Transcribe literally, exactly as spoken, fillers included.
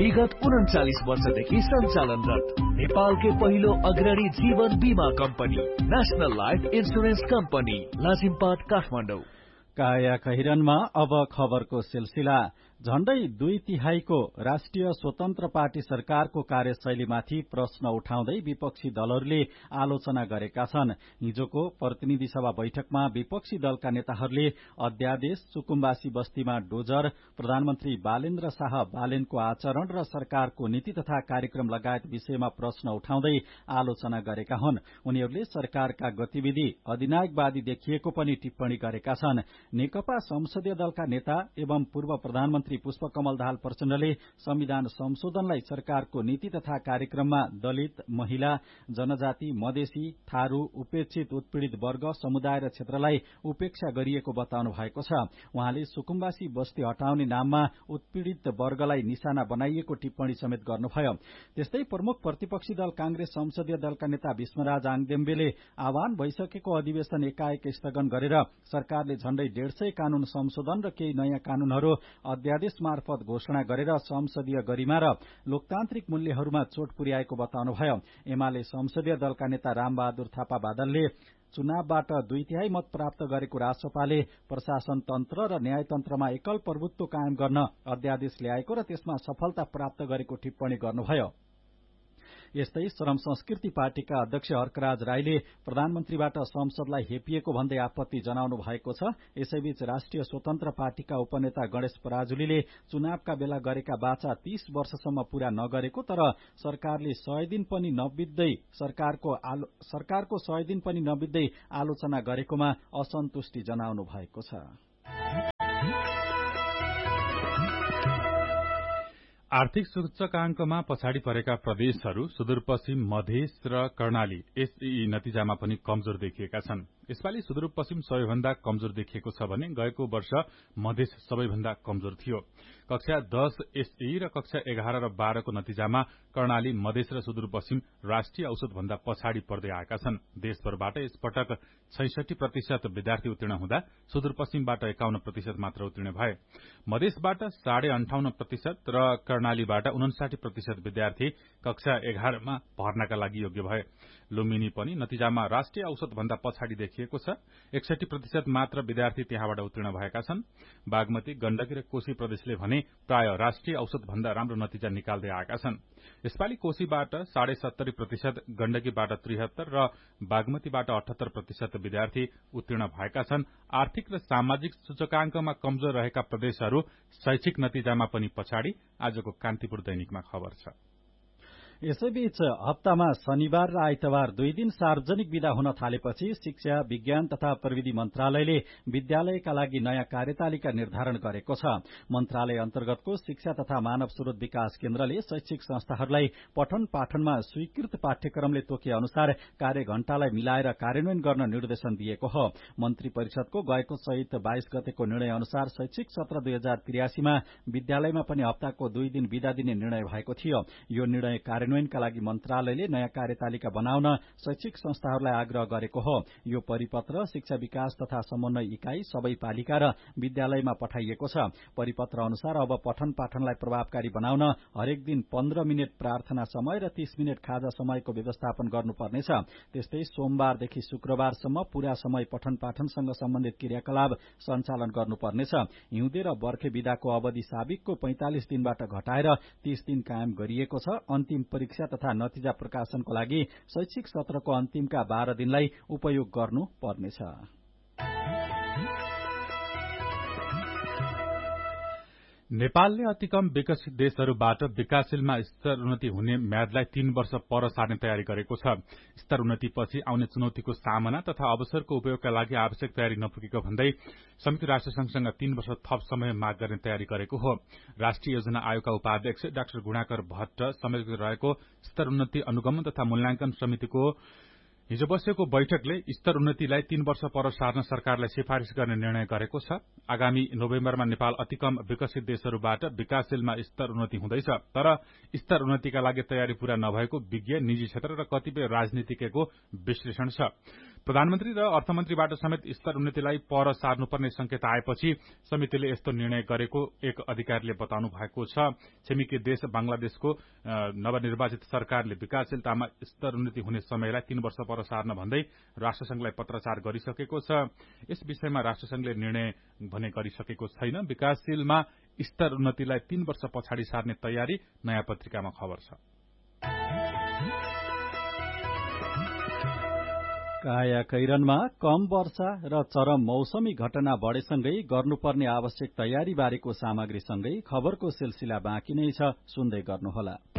विगत उन्चालिस वर्षदेखि सञ्चालनरत नेपालकै पहिलो अग्रणी जीवन बीमा company national life insurance company Lazimpat Kathmandu. काया खहिरनमा अब खबरको सिलसिला। झण्डै दुई तिहाईको राष्ट्रिय स्वतन्त्र पार्टी सरकारको कार्यशैलीमाथि प्रश्न उठाउँदै विपक्षी दलहरूले आलोचना गरेका छन्। हिजोको प्रतिनिधि सभा बैठकमा विपक्षी दलका नेताहरूले अध्यादेश, सुकुम्बासी बस्तीमा डोजर, प्रधानमन्त्री बालेन्द्र शाह बालेनको आचरण र सरकारको नीति तथा कार्यक्रम लगायत विषयमा प्रश्न उठाउँदै आलोचना गरेका हुन्। उनीहरूले सरकारका गतिविधि अधिनायकवादी देखिएको पनि टिप्पणी गरेका छन्। नेकपा संसदीय दलका नेता एवं पूर्व प्रधानमन्त्री पुष्पकमल दाहाल प्रचण्डले संविधान संशोधनलाई सरकारको नीति तथा कार्यक्रममा दलित, महिला, जनजाति, मधेसी, थारू, उपेक्षित उत्पीड़ित वर्ग, समुदाय र क्षेत्रलाई उपेक्षा गरिएको बताउनु भएको छ। उहाँले सुकुम्बासी बस्ती हटाउने नाममा उत्पीड़ित वर्गलाई निशाना बनाइएको टिप्पणी समेत गर्नुभयो। त्यस्तै प्रमुख प्रतिपक्षी दल कांग्रेस संसदीय दलका नेता भीष्मराज आङदेम्बेले आह्वान भइसकेको अधिवेशन एकाएक स्थगन गरेर सरकारले झण्डै डेढ़ सय कानून संशोधन र केही नयाँ कानूनहरू अध्यादेश मार्फत घोषणा गरेर संसदीय गरिमा र लोकतान्त्रिक मूल्यहरूमा चोट पुर्याएको बताउनुभयो। एमाले संसदीय दलका नेता रामबहादुर थापा बादलले चुनावबाट दुई तिहाई मत प्राप्त गरेको रासपाले प्रशासन तन्त्र र न्यायतन्त्रमा एकल प्रभुत्व कायम गर्न अध्यादेश ल्याएको र त्यसमा सफलता प्राप्त गरेको टिप्पणी गर्नुभयो। यस्तै श्रम संस्कृति पार्टीका अध्यक्ष हर्कराज राईले प्रधानमन्त्रीबाट संसदलाई हेपिएको भन्दै आपत्ति जनाउनु भएको छ। यसैबीच राष्ट्रिय स्वतन्त्र पार्टीका उपनेता गणेश पराजुलीले चुनावका बेला गरेका वाचा तीस वर्षसम्म पूरा नगरेको तर सरकारले सय दिन पनि नबित्दै सरकारको सरकारको सय दिन पनि नबित्दै आलोचना गरेकोमा असन्तुष्टि जनाउनु भएको छ। आर्थिक सूचकांकमा पछाडि परेका प्रदेशहरू सुदूरपश्चिम, मधेस र कर्णाली एसईई नतिजामा पनि कमजोर देखिएका छन्। यसपालि सुदूरपश्चिम सबैभन्दा कमजोर देखिएको छ भने गएको वर्ष मधेस सबैभन्दा कमजोर थियो। कक्षा दस एसईई र कक्षा एघार र बाह्रको नतिजामा कर्णाली, मधेस र सुदूरपश्चिम राष्ट्रिय औसत भन्दा पछाडि पर्दै आएका छन्। देशभरबाट यसपटक छैसठी प्रतिशत विद्यार्थी उत्तीर्ण हुँदा सुदूरपश्चिमबाट एकाउन्न प्रतिशत मात्र उत्तीर्ण भए। मधेसबाट साढे अन्ठाउन्न प्रतिशत र कर्णालीबाट उनासाठी प्रतिशत विद्यार्थी कक्षा एघारमा भर्नाका लागि योग्य भए। लुम्बिनी पनि नतिजामा राष्ट्रिय औसत भन्दा पछाडि देखिएको छ। एकसठी प्रतिशत मात्र विद्यार्थी त्यहाँबाट उत्तीर्ण भएका छन्। बागमती, गण्डकी र कोशी प्रदेशले भने प्राय राष्ट्रिय औसत भन्दा राम्रो नतिजा निकाल्दै आएका छन्। यसपालि कोशीबाट साढे सत्तरी प्रतिशत, गण्डकीबाट त्रिहत्तर र बागमतीबाट अठहत्तर प्रतिशत विद्यार्थी उत्तीर्ण भएका छन्। आर्थिक र सामाजिक सूचकांकमा कमजोर रहेका प्रदेशहरू शैक्षिक नतिजामा पनि पछाडि। आजको कान्तिपुर दैनिकमा खबर छ। यसैबीच हप्तामा शनिबार र आइतबार दुई दिन सार्वजनिक विदा हुन थालेपछि शिक्षा, विज्ञान तथा प्रविधि मन्त्रालयले विद्यालयका लागि नयाँ कार्यतालिका निर्धारण गरेको छ। मन्त्रालय अन्तर्गतको शिक्षा तथा मानव स्रोत विकास केन्द्रले शैक्षिक संस्थाहरूलाई पठन पाठनमा स्वीकृत पाठ्यक्रमले तोके अनुसार कार्य घण्टालाई मिलाएर कार्यान्वयन गर्न निर्देशन दिएको हो। मन्त्री परिषदको गएको चैत बाइस गतेको निर्णय अनुसार शैक्षिक सत्र दुई हजार त्रियासीमा विद्यालयमा पनि हप्ताको दुई दिन विदा दिने निर्णय भएको थियो। यो निर्णय कार्यान्वयनका लागि मन्त्रालयले नयाँ कार्यतालिका बनाउन शैक्षिक संस्थाहरूलाई आग्रह गरेको हो। यो परिपत्र शिक्षा विकास तथा समन्वय इकाई सबै पालिका र विद्यालयमा पठाइएको छ। परिपत्र अनुसार अब पठन पाठनलाई प्रभावकारी बनाउन हरेक दिन पन्ध्र मिनट प्रार्थना समय र तीस मिनट खाजा समयको व्यवस्थापन गर्नुपर्नेछ। त्यस्तै सोमबारदेखि शुक्रबारसम्म पूरा समय पठन पाठनसँग सम्बन्धित क्रियाकलाप सञ्चालन गर्नुपर्नेछ। हिउँदे र बर्खे विदाको अवधि साबिकको पैंतालिस दिनबाट घटाएर तीस दिन कायम गरिएको छ। अन्तिम परीक्षा तथा नतिजा प्रकाशनको लागि शैक्षिक सत्रको अन्तिमका बाह्र दिनलाई उपयोग गर्नु पर्नेछ। नेपालले अति कम विकसित देशहरूबाट विकासशीलमा स्तर उन्नति हुने म्यादलाई तीन वर्ष पर सार्ने तयारी गरेको छ। स्तर उन्नतिपछि आउने चुनौतीको सामना तथा अवसरको उपयोगका लागि आवश्यक तयारी नपुगेको भन्दै संयुक्त राष्ट्रसंघसँग तीन वर्ष थप समय माग गर्ने तयारी गरेको हो। राष्ट्रिय योजना आयोगका उपाध्यक्ष डाक्टर गुणाकर भट्ट समेत रहेको स्तर उन्नति अनुगमन तथा मूल्याङ्कन समितिको हिजो बसेको बैठकले स्तर उन्नतिलाई तीन वर्ष पर सार्न सरकारलाई सिफारिश गर्ने निर्णय गरेको छ। आगामी नोभेम्बरमा नेपाल अति कम विकसित देशहरूबाट विकासशीलमा स्तर उन्नति हुँदैछ। तर स्तर उन्नतिका लागि तयारी पूरा नभएको विज्ञ, निजी क्षेत्र र कतिपय राजनीतिज्ञको विश्लेषण छ। प्रधानमन्त्री र अर्थमन्त्रीबाट समेत स्तर उन्नतिलाई पर सार्नुपर्ने संकेत आएपछि समितिले यस्तो निर्णय गरेको एक अधिकारीले बताउनु भएको छ। छिमेकी देश बंगलादेशको नवनिर्वाचित सरकारले विकासशीलतामा स्तर उन्नति हुने समयलाई तीन वर्ष पर सार्न भन्दै राष्ट्रसंघलाई पत्राचार गरिसकेको छ। यस विषयमा राष्ट्रसंघले निर्णय भने गरिसकेको छैन। विकासशीलमा स्तर उन्नतिलाई तीन वर्ष पछाडि सार्ने तयारी नयाँ पत्रिकामा खबर छ। कायाकैरनमा कम वर्षा र चरम मौसमी घटना बढेसँगै गर्नुपर्ने आवश्यक तयारी बारेको सामग्रीसँगै खबरको सिलसिला बाँकी नै छ, सुन्दै गर्नुहोला।